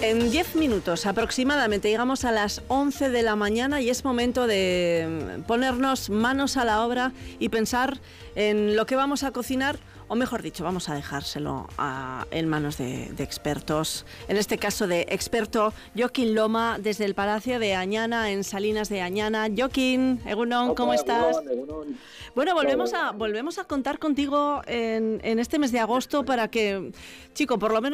En 10 minutos aproximadamente llegamos a las 11 de la mañana y es momento de ponernos manos a la obra y pensar en lo que vamos a cocinar, o mejor dicho, vamos a dejárselo en manos de expertos. En este caso de experto Jokin Loma desde el Palacio de Añana en Salinas de Añana. Jokin, Egunon, ¿cómo estás? Egunon. Bueno, volvemos a contar contigo en este mes de agosto para que, chico, por lo menos